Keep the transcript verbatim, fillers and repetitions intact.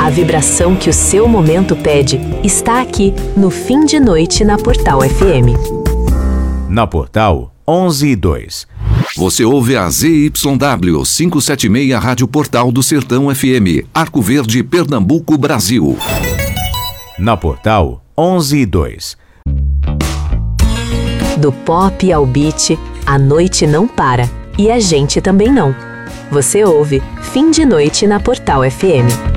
A vibração que o seu momento pede está aqui no Fim de Noite na Portal F M. Na Portal onze e dois. Você ouve a Z Y W quinhentos e setenta e seis Rádio Portal do Sertão F M, Arco Verde, Pernambuco, Brasil. Na Portal onze e dois. Do pop ao beat, a noite não para e a gente também não. Você ouve Fim de Noite na Portal F M.